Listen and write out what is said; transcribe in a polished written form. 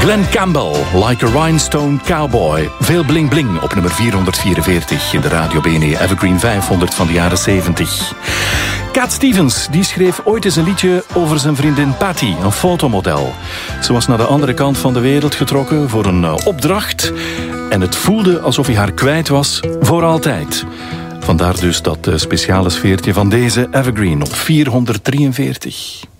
Glenn Campbell, Like a Rhinestone Cowboy. Veel bling bling op nummer 444 in de Radio BNE Evergreen 500 van de jaren 70. Cat Stevens die schreef ooit eens een liedje over zijn vriendin Patty, een fotomodel. Ze was naar de andere kant van de wereld getrokken voor een opdracht. En het voelde alsof hij haar kwijt was voor altijd. Vandaar dus dat speciale sfeertje van deze Evergreen op 443.